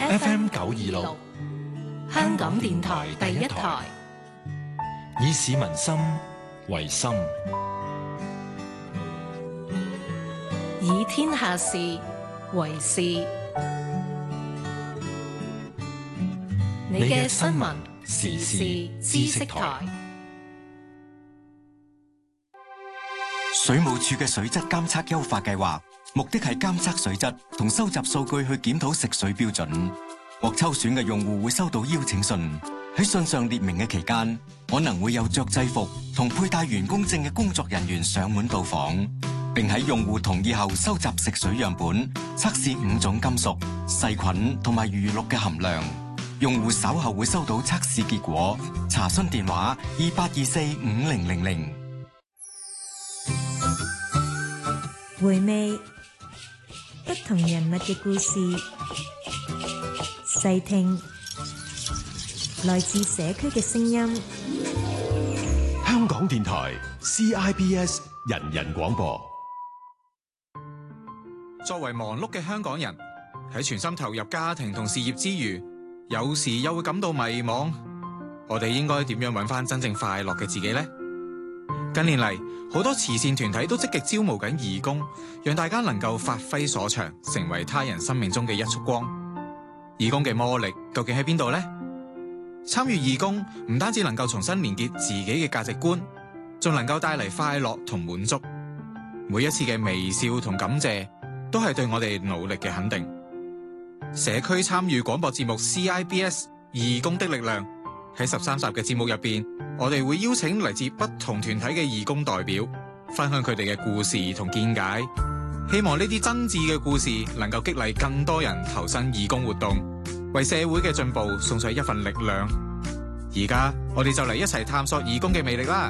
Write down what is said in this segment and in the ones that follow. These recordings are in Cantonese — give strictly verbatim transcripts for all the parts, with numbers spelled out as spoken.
F M 九二六，香港電台第一台，以市民心為心，以天下事為事。你嘅新聞時事知識台。 水務署嘅水質監測優化計劃，目的係監測水質同收集數據去檢討食水標準。獲抽選嘅用戶會收到邀請信，喺信上列明嘅期間，可能會有着制服同佩戴員工證嘅工作人員上門到訪，並喺用戶同意後收集食水樣本，測試五種金屬、細菌同埋餘氯嘅含量。用戶稍後會收到測試結果。查詢電話二八二四五零零零。 回味不同人物嘅故事，細聽來自社區嘅聲音。 香港電台 C I B S 人人廣播。 作為忙碌嘅香港人，喺全心投入家庭同事業之餘，有時又會感到迷茫。我哋應該點樣揾翻真正快樂嘅自己呢？近年嚟，好多慈善團體都積極招募緊義工，讓大家能夠發揮所長，成為他人生命中嘅一束光。義工嘅魔力究竟喺邊度呢？參與義工唔單止能夠重新連結自己嘅價值觀，仲能夠帶嚟快樂同滿足。每一次嘅微笑同感謝，都係對我哋努力嘅肯定。社區參與廣播節目 C I B S 義工的力量，喺十三集嘅節目入邊，我哋會邀請嚟自不同團體嘅義工代表，分享佢哋嘅故事同見解。希望呢啲真摯嘅故事能夠激勵更多人投身義工活動，為社會嘅進步送上一份力量。而家我哋就嚟一齊探索義工嘅魅力啦！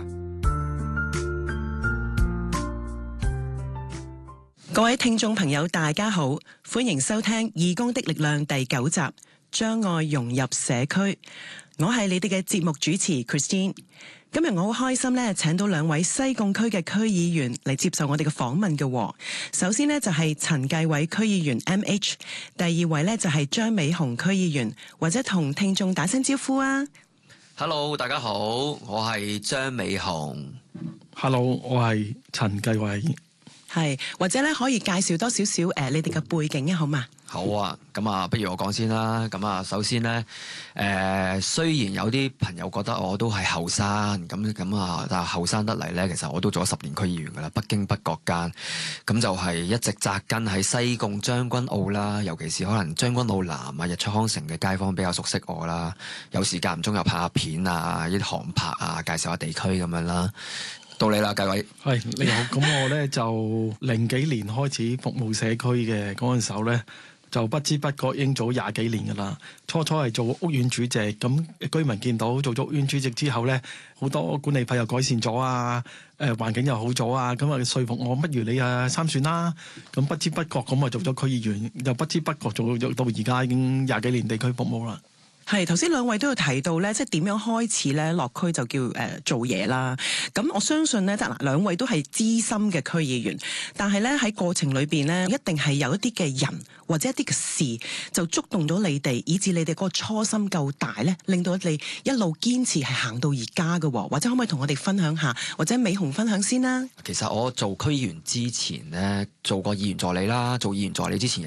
各位聽眾朋友，大家好，歡迎收聽《義工的力量》第九集，將愛融入社區。我係你哋嘅節目主持 Christine。今日我好開心咧，請到兩位西貢區嘅區議員嚟接受我哋嘅訪問嘅。首先呢，就係陳繼偉區議員 M H， 第二位呢，就係張美紅區議員，或者同聽眾打聲招呼啊。 Hello， 大家好，我係張美紅。 Hello， 我係陳繼偉。 係，或者咧可以介紹多少少誒你哋嘅背景啊，好嘛？ 好啊，咁啊，不如我講先啦。咁啊，首先咧，誒、呃、雖然有啲朋友覺得我都係後生，咁咁啊，但係後生得嚟咧，其實我都做咗十年區議員噶啦，不經不覺間，咁就係一直紮根喺西貢將軍澳啦，尤其是可能將軍澳南啊、日出康城嘅街坊比較熟悉我啦，有時間唔中又拍下片啊，一啲航拍啊，介紹下地區咁樣啦。到你啦，繼偉。 係你好，咁我咧就零幾年開始服務社區嘅，嗰陣時候咧，就不知不覺已經做廿幾年噶啦。初初係做屋苑主席，咁居民見到做咗屋苑主席之後咧，好多管理費又改善咗啊，誒環境又好咗啊，咁啊說服我，不如你啊參選啦。咁不知不覺咁啊做咗區議員，又不知不覺做到而家已經廿幾年地區服務啦。 係頭先兩位都有提到咧，即係點樣開始咧落區就叫誒、呃、做嘢啦。咁我相信咧，即係嗱兩位都係資深嘅區議員，但係咧喺過程裏邊咧，一定係有一啲嘅人或者一啲嘅事就觸動到你哋，以致你哋嗰個初心夠大咧，令到你一路堅持係行到而家嘅。或者可唔可以同我哋分享下，或者美紅分享先啦？ 其實我做區議員之前咧，做過議員助理啦，做議員助理之前